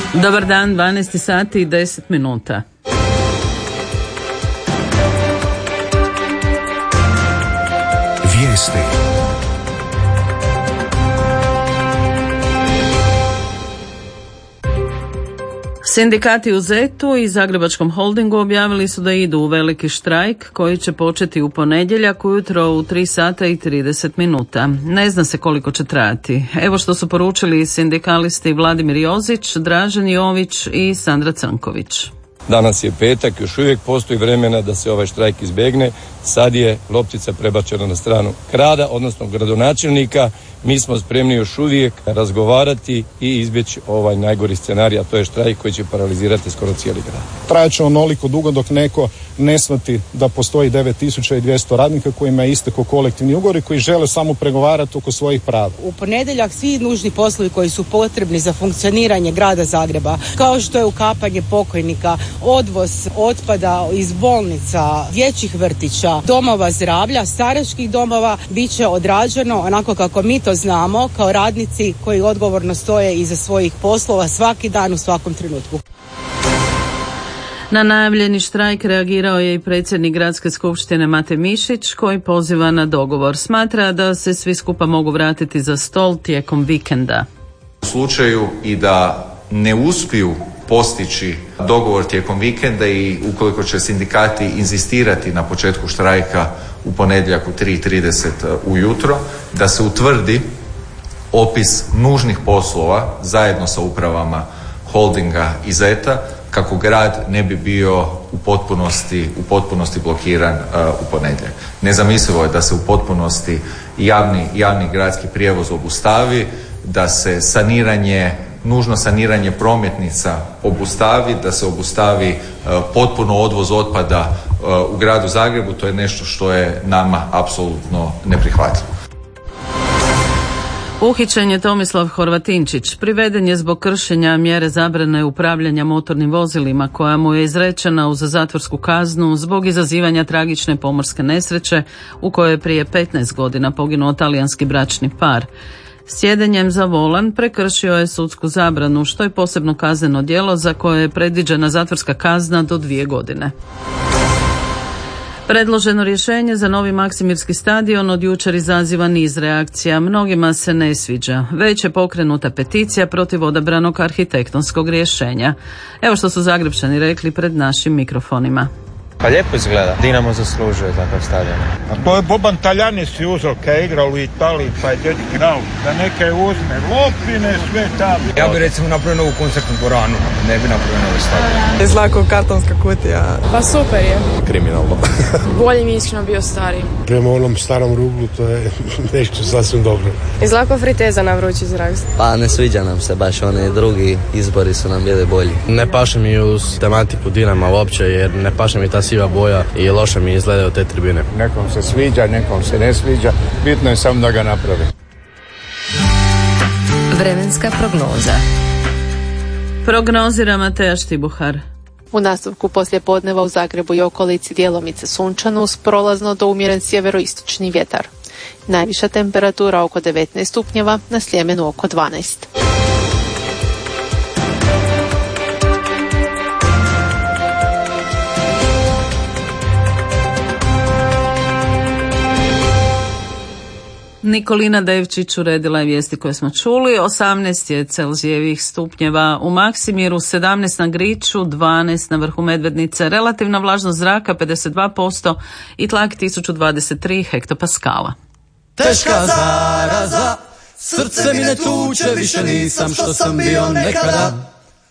Dobar dan, 12 sati i 10 minuta. Vijesti. Sindikati u ZET-u i Zagrebačkom holdingu objavili su da idu u veliki štrajk koji će početi u ponedjeljak ujutro u 3 sata i 30 minuta. Ne zna se koliko će trajati. Evo što su poručili sindikalisti Vladimir Jozić, Dražen Jović i Sandra Crnković. Danas je petak, još uvijek postoji vremena da se ovaj štrajk izbjegne. Sad je loptica prebačena na stranu grada, odnosno gradonačelnika. Mi smo spremni još uvijek razgovarati i izbjeći ovaj najgori scenarij, a to je štrajk koji će paralizirati skoro cijeli grad. Trajaće onoliko dugo dok neko ne shvati da postoji 9200 radnika kojima je istekao kolektivni ugovor i koji žele samo pregovarati oko svojih prava. U ponedjeljak svi nužni poslovi koji su potrebni za funkcioniranje grada Zagreba, kao što je ukapanje pokojnika, odvoz otpada iz bolnica, dječjih vrtića, domova zdravlja, staračkih domova, bit će odrađeno onako kako mi to znamo kao radnici koji odgovorno stoje iza svojih poslova svaki dan u svakom trenutku. Na najavljeni štrajk reagirao je i predsjednik Gradske skupštine Mate Mišić koji poziva na dogovor. Smatra da se svi skupa mogu vratiti za stol tijekom vikenda. U slučaju i da ne uspiju postići dogovor tijekom vikenda i ukoliko će sindikati inzistirati na početku štrajka u ponedjeljak u 3:30 ujutro, da se utvrdi opis nužnih poslova zajedno sa upravama holdinga i ZET-a kako grad ne bi bio u potpunosti blokiran u ponedjeljak. Nezamislivo je da se u potpunosti javni gradski prijevoz obustavi, da se nužno saniranje prometnica obustavi, da se obustavi potpuno odvoz otpada u gradu Zagrebu. To je nešto što je nama apsolutno neprihvatljivo. Uhićen je Tomislav Horvatinčić. Priveden je zbog kršenja mjere zabrane upravljanja motornim vozilima koja mu je izrečena uz zatvorsku kaznu zbog izazivanja tragične pomorske nesreće u kojoj je prije 15 godina poginuo talijanski bračni par. Sjedenjem za volan prekršio je sudsku zabranu, što je posebno kazneno djelo za koje je predviđena zatvorska kazna do 2 godine. Predloženo rješenje za novi Maksimirski stadion od jučer izaziva niz reakcija. Mnogima se ne sviđa. Već je pokrenuta peticija protiv odabranog arhitektonskog rješenja. Evo što su Zagrebčani rekli pred našim mikrofonima. Pa lijepo izgleda. Dinamo zaslužuje takav stadion. A to je Boban Taljanis uzeo kad je igrao u Italiji, pa je dječki nao da neke uzme lopine, sve tamo. Ja bi recimo napravio novu koncertnu dvoranu, ne bi napravio novi stadion. Izlako kartonska kutija. Pa super je. Kriminalno. Bolje mi iskreno bio stari. Prema onom starom ruglu to je nešto sasvim dobro. Izlako friteza na vrući zrak. Pa ne sviđa nam se baš, one drugi izbori su nam bili bolji. Ne paše mi uz tematiku Dinama uopće jer ne paše mi ta siva boja i loše mi izgledaju te tribine. Nekom se sviđa, nekom se ne sviđa, bitno je samo da ga napravi. Vremenska prognoza. Prognozira Mateja Štibuhar. U nastavku poslijepodneva u Zagrebu i okolici djelomice sunčano uz prolazno do umjeren sjeveroistočni vjetar. Najviša temperatura oko 19 stupnjeva, na Sljemenu oko 12. Nikolina Devčić uredila je vijesti koje smo čuli. 18 je Celzijevih stupnjeva u Maksimiru, 17 na Griču, 12 na vrhu Medvednice, relativna vlažnost zraka 52% i tlak 1023 hektopaskala. Teška zaraza, srce mi ne tuče, više nisam što sam bio nekada.